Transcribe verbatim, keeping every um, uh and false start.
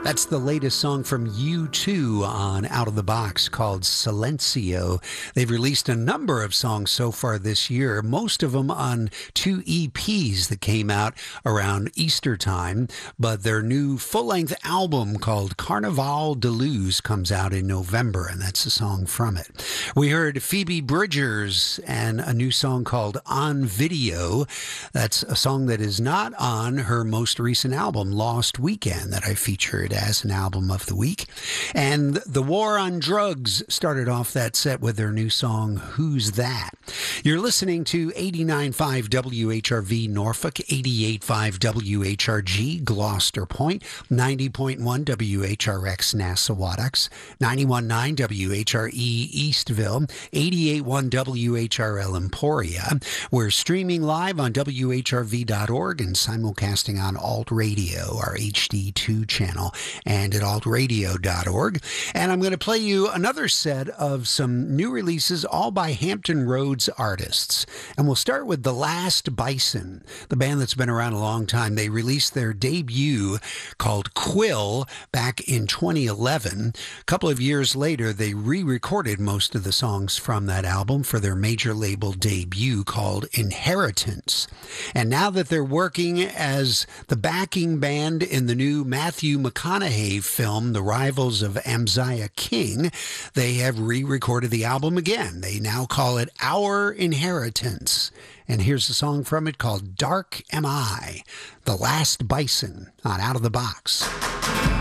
That's the latest song from U two on Out of the Box called Silencio. They've released a number of songs so far this year, most of them on two E Ps that came out around Easter time. But their new full-length album called Carnaval de Luz comes out in November, and that's a song from it. We heard Phoebe Bridgers and a new song called On Video. That's a song that is not on her most recent album, Lost Weekend, that I featured as an album of the week. And The War on Drugs started off that set with their new song, Who's That? You're listening to eighty-nine point five W H R V Norfolk, eighty-eight point five W H R G Gloucester Point, ninety point one W H R X Nassawadox, ninety-one point nine W H R E Eastville, eighty-eight point one W H R L Emporia. We're streaming live on W H R V dot org and simulcasting on Alt Radio, our H D two channel, and at alt radio dot org. And I'm going to play you another set of some new releases, all by Hampton Roads artists. And we'll start with The Last Bison, the band that's been around a long time. They released their debut called Quill back in twenty eleven. A couple of years later, they re-recorded most of the songs from that album for their major label debut called Inheritance. And now that they're working as the backing band in the new Matthew McConaughey film, The Rivals of Amaziah King, they have re-recorded the album again. They now call it Our Inheritance. And here's a song from it called Dark Am I, The Last Bison on Out of the Box.